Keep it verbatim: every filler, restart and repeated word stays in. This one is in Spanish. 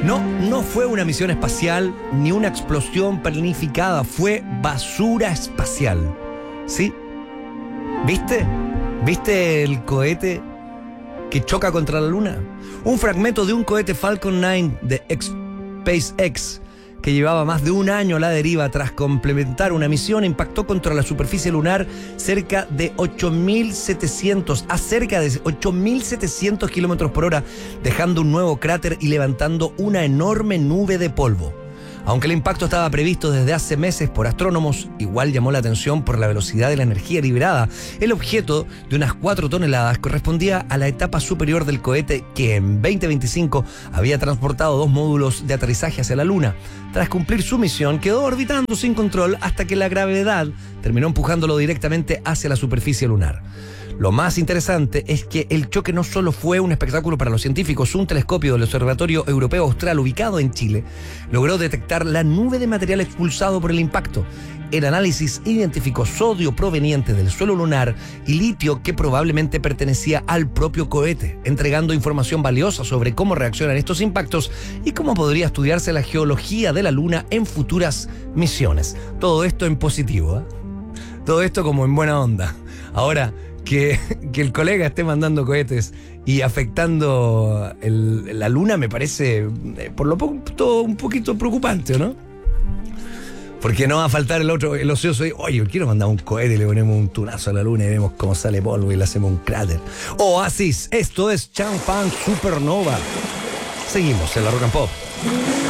No, no fue una misión espacial ni una explosión planificada, fue basura espacial. ¿Sí? ¿Viste? ¿Viste el cohete que choca contra la Luna? Un fragmento de un cohete Falcon nueve de SpaceX que llevaba más de un año a la deriva tras complementar una misión impactó contra la superficie lunar cerca de ocho mil setecientos a cerca de ocho mil setecientos kilómetros por hora, dejando un nuevo cráter y levantando una enorme nube de polvo. Aunque el impacto estaba previsto desde hace meses por astrónomos, igual llamó la atención por la velocidad de la energía liberada. El objeto, de unas cuatro toneladas, correspondía a la etapa superior del cohete que en veinte veinticinco había transportado dos módulos de aterrizaje hacia la Luna. Tras cumplir su misión, quedó orbitando sin control hasta que la gravedad terminó empujándolo directamente hacia la superficie lunar. Lo más interesante es que el choque no solo fue un espectáculo para los científicos. Un telescopio del Observatorio Europeo Austral, ubicado en Chile, logró detectar la nube de material expulsado por el impacto. El análisis identificó sodio proveniente del suelo lunar y litio que probablemente pertenecía al propio cohete, entregando información valiosa sobre cómo reaccionan estos impactos y cómo podría estudiarse la geología de la Luna en futuras misiones. Todo esto en positivo, ¿eh? Todo esto como en buena onda. Ahora, Que, que el colega esté mandando cohetes y afectando el, la Luna me parece, eh, por lo poco, un poquito preocupante, ¿no? Porque no va a faltar el otro, el ocioso. Oye, quiero mandar un cohete y le ponemos un tunazo a la Luna y vemos cómo sale polvo y le hacemos un cráter. Oasis, esto es Champagne Supernova. Seguimos en la Rock and Pop.